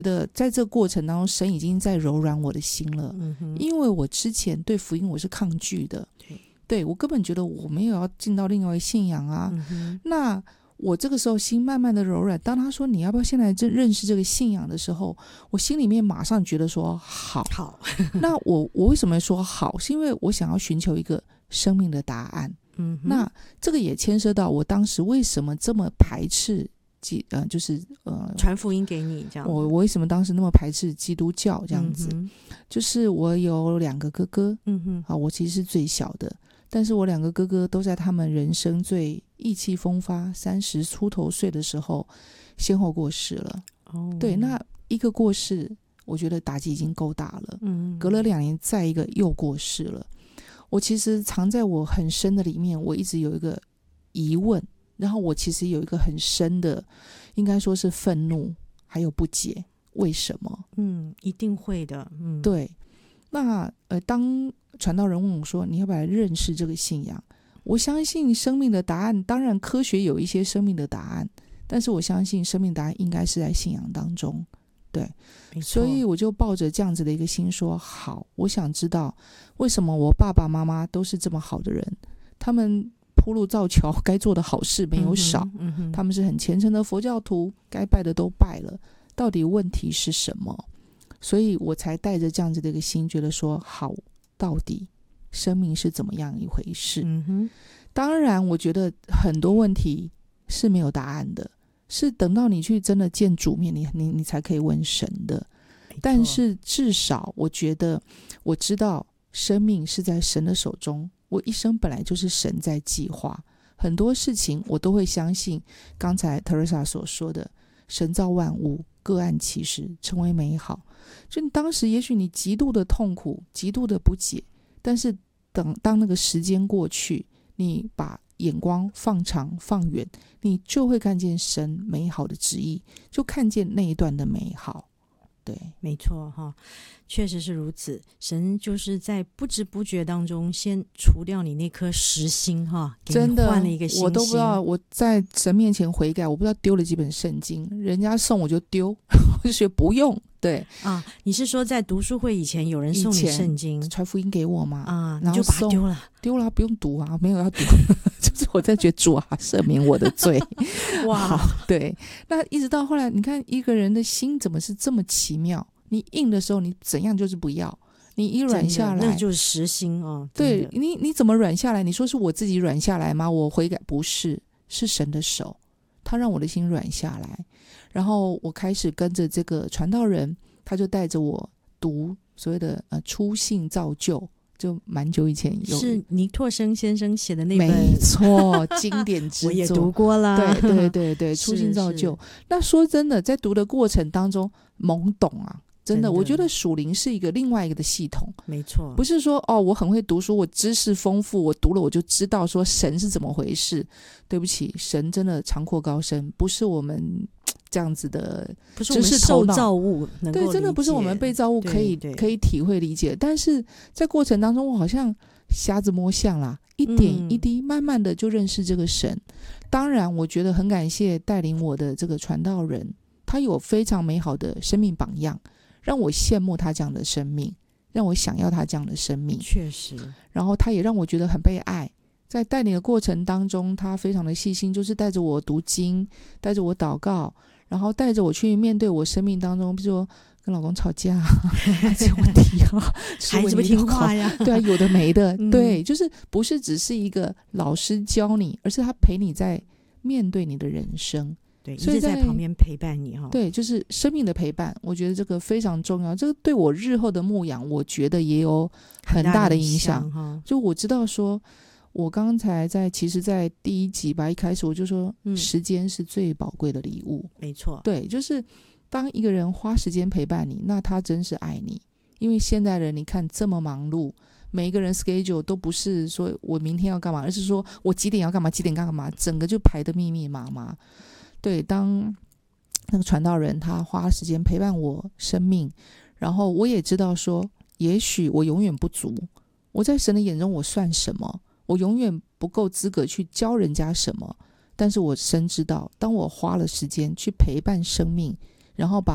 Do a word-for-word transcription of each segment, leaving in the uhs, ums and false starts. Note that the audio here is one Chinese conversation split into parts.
得在这个过程当中，神已经在柔软我的心了。 嗯哼， 因为我之前对福音我是抗拒的， 对， 对我根本觉得我没有要进到另外一个信仰啊。 嗯哼， 那我这个时候心慢慢的柔软，当他说你要不要先来认识这个信仰的时候，我心里面马上觉得说好。 好， 那我我为什么说好？是因为我想要寻求一个生命的答案。 嗯哼， 那这个也牵涉到我当时为什么这么排斥基呃，就是呃， 传福音给你这样。 我我为什么当时那么排斥基督教这样子？ 嗯、 就是我有两个哥哥， 嗯哼， 好，我其实是最小的，但是我两个哥哥都在他们人生最意气风发、三十出头岁的时候，先后过世了。 哦， 对，那一个过世，我觉得打击已经够大了。 嗯， 隔了两年，再一个又过世了。我其实藏在我很深的里面，我一直有一个疑问，然后我其实有一个很深的，应该说是愤怒，还有不解，为什么？ 嗯，一定会的。嗯， 对。那呃，当传道人问我说，你要不要来认识这个信仰？我相信生命的答案，当然科学有一些生命的答案，但是我相信生命答案应该是在信仰当中。对，所以我就抱着这样子的一个心说，好，我想知道为什么我爸爸妈妈都是这么好的人，他们铺路造桥，该做的好事没有少， 嗯嗯、 他们是很虔诚的佛教徒，该拜的都拜了，到底问题是什么？所以我才带着这样子的一个心，觉得说好，到底生命是怎么样一回事？ 嗯哼， 当然我觉得很多问题是没有答案的，是等到你去真的见主面，你你你才可以问神的。但是至少我觉得我知道生命是在神的手中，我一生本来就是神在计划，很多事情我都会相信刚才 Teresa 所说的，神造万物各按其时，成为美好。就你当时也许你极度的痛苦，极度的不解，但是等当那个时间过去，你把眼光放长放远，你就会看见神美好的旨意，就看见那一段的美好。对， 没错哈，确实是如此。神就是在不知不觉当中，先除掉你那颗实心哈，给你换了一个新心。 我都不知道我在神面前悔改，我不知道丢了几本圣经，人家送我就丢，我就觉得不用。对啊，你是说在读书会以前有人送你圣经， 传福音给我吗？ 啊， 然后你就把它丢了， 丢了，不用读啊，没有要读，就是我在觉得主啊，赦免我的罪。哇，对，那一直到后来，你看一个人的心怎么是这么奇妙？你硬的时候，你怎样就是不要，你一软下来， 那就是实心哦。 对你，你怎么软下来？你说是我自己软下来吗？我悔改不是，是神的手，他让我的心软下来。然后我开始跟着这个传道人，他就带着我读所谓的呃初信造就，就蛮久以前有， 是尼拓生先生写的那本， 没错，经典之作， 我也读过了。 对对对对，初信造就。那说真的，在读的过程当中懵懂啊。真的，我觉得属灵是一个另外一个的系统， 没错， 不是说哦，我很会读书，我知识丰富，我读了我就知道说神是怎么回事。对不起，神真的长阔高深，不是我们这样子的， 不是我们受造物能够理解， 对，真的不是我们被造物可以可以体会理解。但是在过程当中，我好像瞎子摸象啦，一点一滴，嗯、慢慢的就认识这个神。当然，我觉得很感谢带领我的这个传道人，他有非常美好的生命榜样。让我羡慕他这样的生命，让我想要他这样的生命， 确实。 然后他也让我觉得很被爱，在带领的过程当中，他非常的细心，就是带着我读经，带着我祷告，然后带着我去面对我生命当中，比如说跟老公吵架，这些问题啊， 孩子不听话呀， 对啊，有的没的， 嗯、 对，就是不是只是一个老师教你，而是他陪你在面对你的人生。 对，一直在旁边陪伴你哈、哦。 对，就是生命的陪伴，我觉得这个非常重要。这个对我日后的牧养，我觉得也有很大的影响。 影就我知道说，我刚才在其实，在第一集吧，一开始我就说，嗯、时间是最宝贵的礼物。 没错， 对，就是当一个人花时间陪伴你，那他真是爱你。因为现代人，你看这么忙碌。每一个人 schedule 都不是说我明天要干嘛，而是说我几点要干嘛，几点干嘛，整个就排得密密麻麻。对，当那个传道人他花时间陪伴我生命，然后我也知道说，也许我永远不足，我在神的眼中我算什么，我永远不够资格去教人家什么，但是我深知道，当我花了时间去陪伴生命，然后把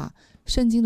圣经